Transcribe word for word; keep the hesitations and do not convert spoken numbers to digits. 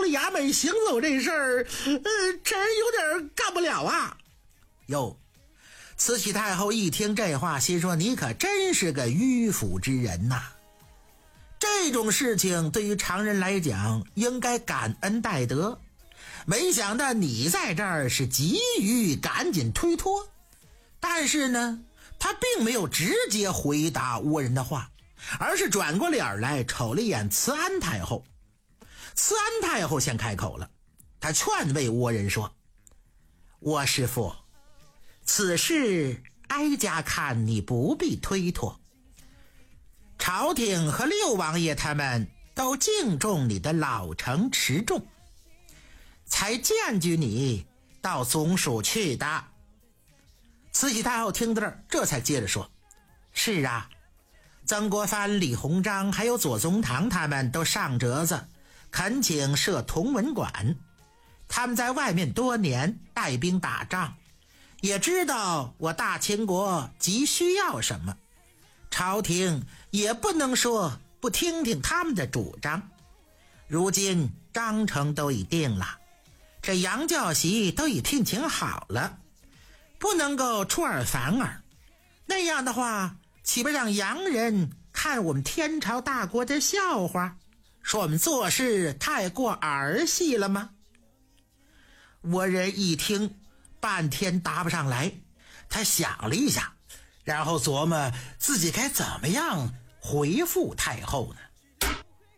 衙门行走这事儿，呃，真有点干不了啊。哟，慈禧太后一听这话，心说你可真是个迂腐之人呐。这种事情对于常人来讲应该感恩戴德，没想到你在这儿是急于赶紧推脱。但是呢，他并没有直接回答倭人的话，而是转过脸来瞅了一眼慈安太后。慈安太后先开口了，他劝慰倭人说：倭师父，此事哀家看你不必推脱，朝廷和六王爷他们都敬重你的老成持重，才荐举你到总署去的。慈禧太后听到这儿，这才接着说：是啊，曾国藩、李鸿章还有左宗棠他们都上折子恳请设同文馆，他们在外面多年带兵打仗，也知道我大清国急需要什么，朝廷也不能说不听听他们的主张。如今章程都已定了，这杨教习都已聘请好了，不能够出尔反尔，那样的话岂不让洋人看我们天朝大国的笑话，说我们做事太过儿戏了吗？倭人一听半天答不上来，他想了一下，然后琢磨自己该怎么样回复太后呢。